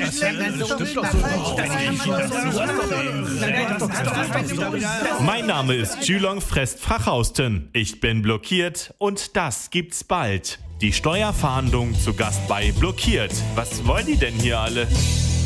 Mein Name ist Julong Frest Frachausten. Ich bin blockiert und das gibt's bald. Die Steuerfahndung zu Gast bei Blockiert. Was wollen die denn hier alle?